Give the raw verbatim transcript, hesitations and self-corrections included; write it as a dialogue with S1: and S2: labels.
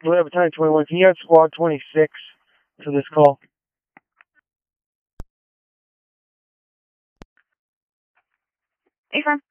S1: Atlanta Battalion twenty-one, can you have Squad twenty-six to this call?
S2: Affirm.